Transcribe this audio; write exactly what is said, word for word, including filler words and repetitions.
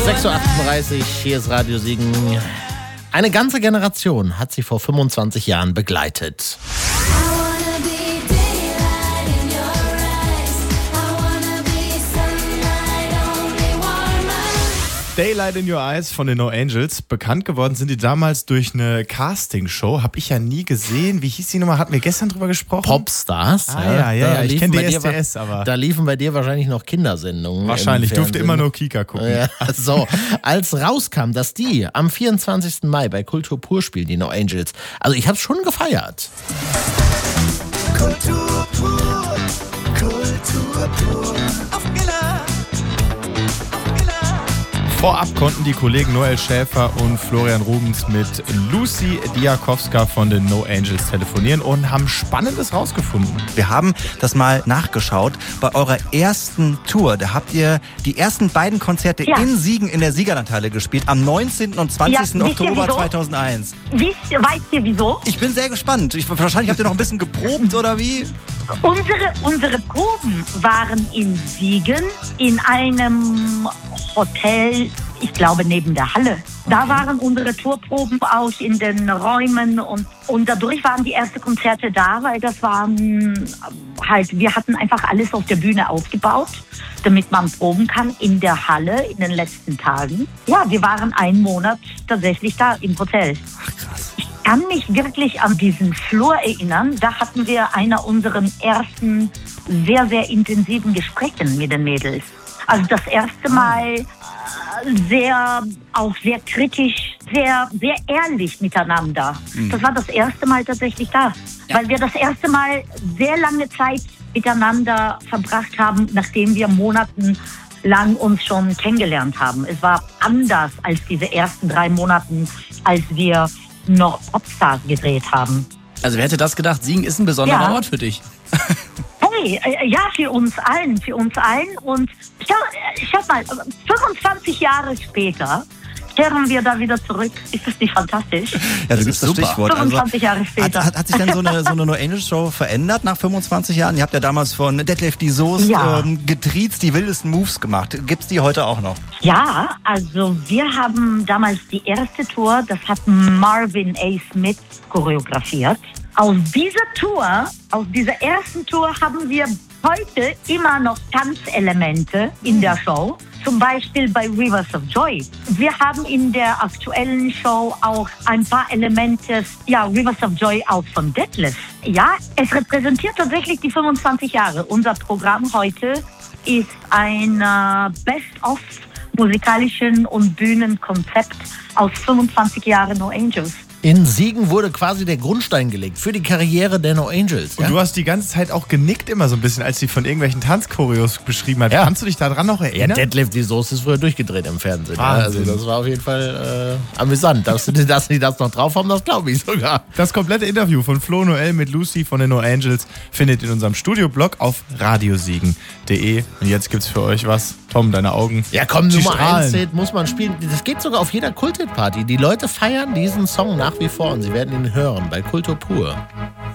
sechs Uhr achtunddreißig, hier ist Radio Siegen. Eine ganze Generation hat sie vor fünfundzwanzig Jahren begleitet. Daylight in Your Eyes von den No Angels. Bekannt geworden sind die damals durch eine Castingshow. Hab ich ja nie gesehen. Wie hieß die Nummer? Hatten wir gestern drüber gesprochen? Popstars. Ah, ja, ja, ja. Ich kenne die S D S, dir, aber... Da liefen bei dir wahrscheinlich noch Kindersendungen. Wahrscheinlich. Ich durfte immer nur Kika gucken. Ja, so, als rauskam, dass die am vierundzwanzigsten Mai bei Kultur Pur spielen, die No Angels. Also ich hab's schon gefeiert. Kultur Pur, Kultur Pur, auf Miller. Vorab konnten die Kollegen Noel Schäfer und Florian Rubens mit Lucy Diakowska von den No Angels telefonieren und haben Spannendes rausgefunden. Wir haben das mal nachgeschaut. Bei eurer ersten Tour, da habt ihr die ersten beiden Konzerte ja. in Siegen in der Siegerlandhalle gespielt, am neunzehnten und zwanzigsten Ja, Oktober zweitausendeins. Wisst, weißt ihr wieso? Ich bin sehr gespannt. Ich, wahrscheinlich habt ihr noch ein bisschen geprobt, oder wie? Unsere, unsere Proben waren in Siegen in einem Hotel, ich glaube neben der Halle. Da waren unsere Tourproben auch in den Räumen und, und dadurch waren die ersten Konzerte da, weil das waren halt, wir hatten einfach alles auf der Bühne aufgebaut, damit man proben kann in der Halle in den letzten Tagen. Ja, wir waren einen Monat tatsächlich da im Hotel. Ach, krass. Ich kann mich wirklich an diesen Flur erinnern. Da hatten wir einer unserer ersten sehr, sehr intensiven Gespräche mit den Mädels. Also das erste Mal sehr, auch sehr kritisch, sehr, sehr ehrlich miteinander. Mhm. Das war das erste Mal tatsächlich da. Ja. Weil wir das erste Mal sehr lange Zeit miteinander verbracht haben, nachdem wir monatelang uns schon kennengelernt haben. Es war anders als diese ersten drei Monate, als wir noch Popstars gedreht haben. Also wer hätte das gedacht? Siegen ist ein besonderer ja. Ort für dich. Hey, ja, für uns allen, für uns allen. Und schau, schau mal, fünfundzwanzig Jahre später kehren wir da wieder zurück. Ist das nicht fantastisch? Ja, du gibst das Stichwort. fünfundzwanzig Jahre später. Hat, hat, hat sich denn so eine, so eine No Angels Show verändert nach fünfundzwanzig Jahren? Ihr habt ja damals von Detlef die Soest ja. ähm, getriezt, die wildesten Moves gemacht. Gibt's die heute auch noch? Ja, also wir haben damals die erste Tour, das hat Marvin A. Smith choreografiert. Aus dieser Tour, aus dieser ersten Tour haben wir heute immer noch Tanzelemente in der Show. Zum Beispiel bei Rivers of Joy. Wir haben in der aktuellen Show auch ein paar Elemente, ja, Rivers of Joy auch von Detlef. Ja, es repräsentiert tatsächlich die fünfundzwanzig Jahre. Unser Programm heute ist ein äh, Best-of musikalischen und Bühnenkonzept aus fünfundzwanzig Jahren No Angels. In Siegen wurde quasi der Grundstein gelegt für die Karriere der No Angels. Und ja? du hast die ganze Zeit auch genickt immer so ein bisschen, als sie von irgendwelchen Tanzchoreos beschrieben hat. Ja. Kannst du dich daran noch erinnern? Ja, Detlef die Soest ist früher durchgedreht im Fernsehen. Ja? Also das war auf jeden Fall äh, amüsant. Dass, dass die das noch drauf haben, das glaube ich sogar. Das komplette Interview von Flo Noel mit Lucy von den No Angels findet ihr in unserem Studioblog auf radiosiegen punkt de. Und jetzt gibt's für euch was. Tom, deine Augen. Ja komm, die Nummer eins Hit muss man spielen. Das geht sogar auf jeder Kult-Hit-Party. Die Leute feiern diesen Song nach wie vor und sie werden ihn hören bei Kultur Pur.